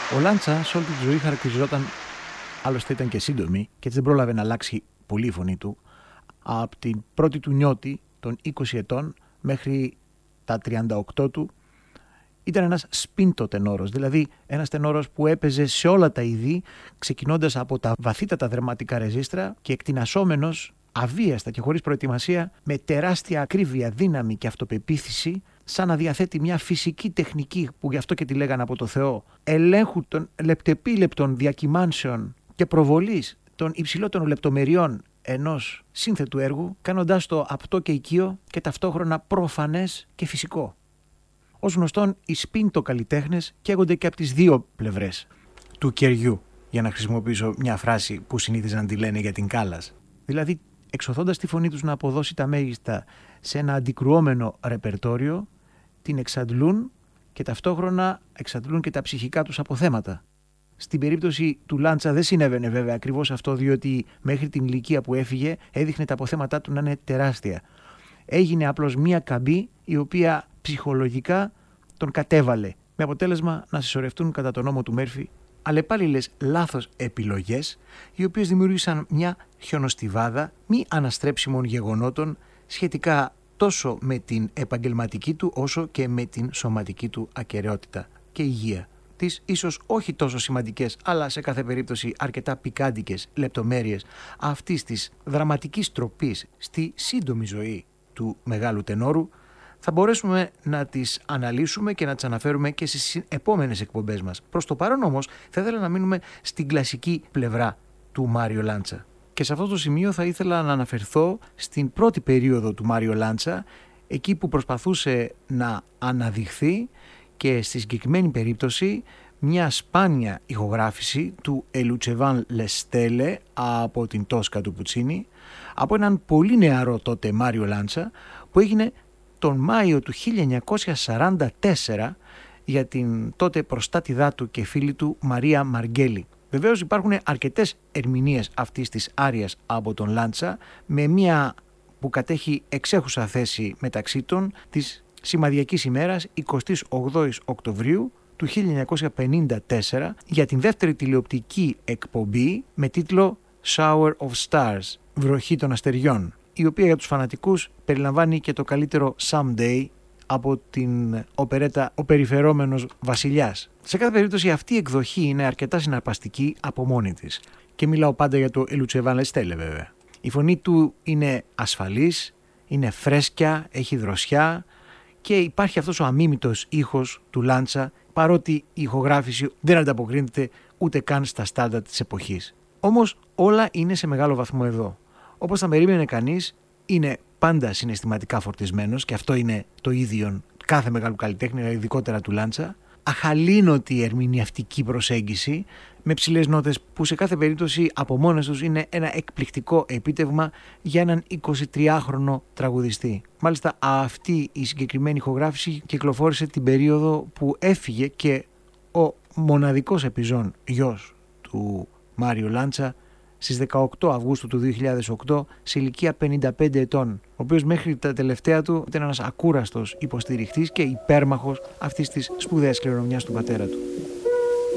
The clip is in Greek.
Ο Λάντσα σε όλη τη ζωή χαρακτηριζόταν, άλλωστε ήταν και σύντομη και έτσι δεν πρόλαβε να αλλάξει πολύ η φωνή του, από την πρώτη του νιώτη των 20 ετών μέχρι τα 38 του. Ήταν ένας σπίντο τενόρος, δηλαδή ένας τενόρος που έπαιζε σε όλα τα είδη, ξεκινώντας από τα βαθύτατα δραματικά ρεζίστρα και εκτινασσόμενος αβίαστα και χωρίς προετοιμασία, με τεράστια ακρίβεια, δύναμη και αυτοπεποίθηση, σαν να διαθέτει μια φυσική τεχνική που γι' αυτό και τη λέγανε από το Θεό, ελέγχου των λεπτεπίλεπτων διακυμάνσεων και προβολής των υψηλότερων λεπτομεριών ενός σύνθετου έργου, κάνοντάς το απτό και οικείο και ταυτόχρονα προφανές και φυσικό. Ως γνωστόν, οι σπίντο καλλιτέχνες καίγονται και από τις δύο πλευρές του κεριού, για να χρησιμοποιήσω μια φράση που συνήθιζαν να τη λένε για την Κάλλας. Δηλαδή, εξωθώντας τη φωνή τους να αποδώσει τα μέγιστα σε ένα αντικρουόμενο ρεπερτόριο, την εξαντλούν και ταυτόχρονα εξαντλούν και τα ψυχικά τους αποθέματα. Στην περίπτωση του Λάντσα δεν συνέβαινε βέβαια ακριβώς αυτό, διότι μέχρι την ηλικία που έφυγε έδειχνε τα αποθέματά του να είναι τεράστια. Έγινε απλώς μία καμπή η οποία ψυχολογικά τον κατέβαλε, με αποτέλεσμα να συσσωρευτούν κατά τον νόμο του Μέρφυ αλλεπάλληλες λάθος επιλογές, οι οποίες δημιούργησαν μια χιονοστιβάδα μη αναστρέψιμων γεγονότων σχετικά τόσο με την επαγγελματική του όσο και με την σωματική του ακεραιότητα και υγεία. Τις ίσως όχι τόσο σημαντικές, αλλά σε κάθε περίπτωση αρκετά πικάντικες λεπτομέρειες αυτής της δραματικής τροπής στη σύντομη ζωή του μεγάλου τενόρου θα μπορέσουμε να τις αναλύσουμε και να τις αναφέρουμε και στις επόμενες εκπομπές μας. Προς το παρόν όμως θα ήθελα να μείνουμε στην κλασική πλευρά του Μάριο Λάντσα. Και σε αυτό το σημείο θα ήθελα να αναφερθώ στην πρώτη περίοδο του Μάριο Λάντσα, εκεί που προσπαθούσε να αναδειχθεί και στη συγκεκριμένη περίπτωση μια σπάνια ηχογράφηση του «Ελουτσεβάν Λεστέλε» από την Τόσκα του Πουτσίνι, από έναν πολύ νεαρό τότε Μάριο Λάντσα, που έγινε τον Μάιο του 1944 για την τότε προστάτηδά του και φίλη του Μαρία Μαργκέλη. Βεβαίως υπάρχουν αρκετές ερμηνείες αυτής της άριας από τον Λάντσα, με μία που κατέχει εξέχουσα θέση μεταξύ των της σημαδιακής ημέρας 28 Οκτωβρίου του 1954 για την δεύτερη τηλεοπτική εκπομπή με τίτλο Shower of Stars, βροχή των αστεριών, η οποία για τους φανατικούς περιλαμβάνει και το καλύτερο Someday από την οπερέτα «Ο περιφερόμενος βασιλιάς». Σε κάθε περίπτωση αυτή η εκδοχή είναι αρκετά συναρπαστική από μόνη της και μιλάω πάντα για το «Ελουτσεβάν Λεστέλε» βέβαια. Η φωνή του είναι ασφαλής, είναι φρέσκια, έχει δροσιά και υπάρχει αυτός ο αμίμητος ήχος του Λάντσα, παρότι η ηχογράφηση δεν ανταποκρίνεται ούτε καν στα στάνταρ της εποχής. Όμως όλα είναι σε μεγάλο βαθμό εδώ. Όπως θα περίμενε κανείς, είναι πάντα συναισθηματικά φορτισμένος και αυτό είναι το ίδιο κάθε μεγάλου καλλιτέχνη, ειδικότερα του Λάντσα. Αχαλήνωτη ερμηνευτική προσέγγιση με ψηλές νότες που σε κάθε περίπτωση από μόνες τους είναι ένα εκπληκτικό επίτευγμα για έναν 23χρονο τραγουδιστή. Μάλιστα αυτή η συγκεκριμένη ηχογράφηση κυκλοφόρησε την περίοδο που έφυγε και ο μοναδικός επιζών γιος του Μάριο Λάντσα στις 18 Αυγούστου του 2008 σε ηλικία 55 ετών, ο οποίος μέχρι τα τελευταία του ήταν ένας ακούραστος υποστηριχτής και υπέρμαχος αυτής της σπουδαίας κληρονομιάς του πατέρα του.